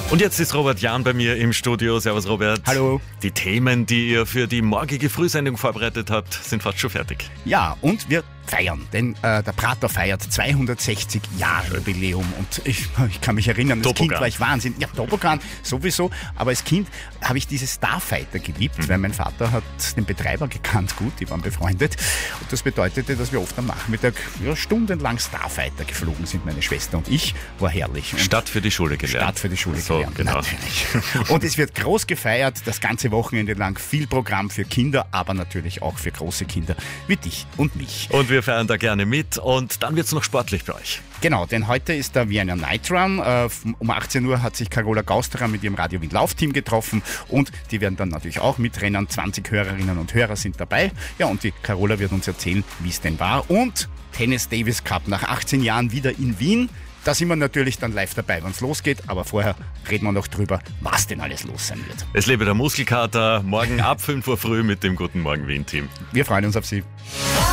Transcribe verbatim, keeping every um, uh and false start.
Und jetzt ist Robert Jahn bei mir im Studio. Servus Robert. Hallo. Die Themen, die ihr für die morgige Frühsendung vorbereitet habt, sind fast schon fertig. Ja, und wir feiern, denn äh, der Prater feiert zweihundertsechzig Jahre Jubiläum und ich, ich kann mich erinnern, als Toboggan. Kind war ich Wahnsinn. Ja, Toboggan sowieso, aber als Kind habe ich diese Starfighter geliebt, mhm. weil mein Vater hat den Betreiber gekannt, gut, die waren befreundet und das bedeutete, dass wir oft am Nachmittag ja, stundenlang Starfighter geflogen sind, meine Schwester und ich, war herrlich. Und Stadt für die Schule gelernt. Stadt für die Schule so, gelernt, genau. natürlich. Und es wird groß gefeiert, das ganze Wochenende lang, viel Programm für Kinder, aber natürlich auch für große Kinder wie dich und mich. Und wir feiern da gerne mit und dann wird es noch sportlich bei euch. Genau, denn heute ist der Vienna Night Run. Um achtzehn Uhr hat sich Carola Gausterer mit ihrem Radio Wien Laufteam getroffen und die werden dann natürlich auch mitrennen. zwanzig Hörerinnen und Hörer sind dabei. Ja, und die Carola wird uns erzählen, wie es denn war. Und Tennis Davis Cup nach achtzehn Jahren wieder in Wien. Da sind wir natürlich dann live dabei, wenn es losgeht. Aber vorher reden wir noch drüber, was denn alles los sein wird. Es lebe der Muskelkater. Morgen ab fünf Uhr früh mit dem Guten Morgen Wien Team. Wir freuen uns auf Sie.